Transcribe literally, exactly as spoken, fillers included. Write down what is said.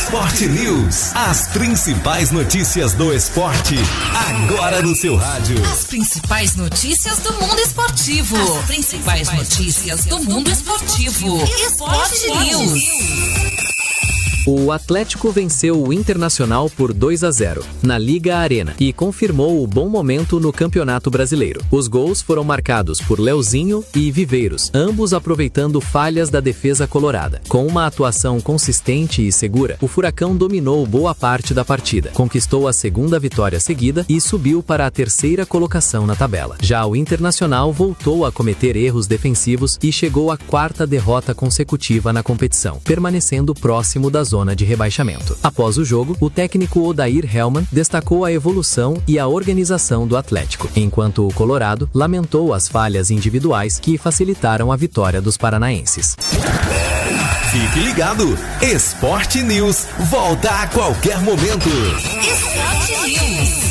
Esporte News. As principais notícias do esporte, agora no seu rádio. As principais notícias do mundo esportivo. As principais notícias do mundo esportivo. Esporte News. O Atlético venceu o Internacional por dois a zero na Liga Arena e confirmou o bom momento no Campeonato Brasileiro. Os gols foram marcados por Leozinho e Viveiros, ambos aproveitando falhas da defesa colorada. Com uma atuação consistente e segura, o Furacão dominou boa parte da partida, conquistou a segunda vitória seguida e subiu para a terceira colocação na tabela. Já o Internacional voltou a cometer erros defensivos e chegou à quarta derrota consecutiva na competição, permanecendo próximo da zona de rebaixamento. Após o jogo, o técnico Odair Hellmann destacou a evolução e a organização do Atlético, enquanto o Colorado lamentou as falhas individuais que facilitaram a vitória dos paranaenses. Fique ligado, Esporte News volta a qualquer momento. Esporte News.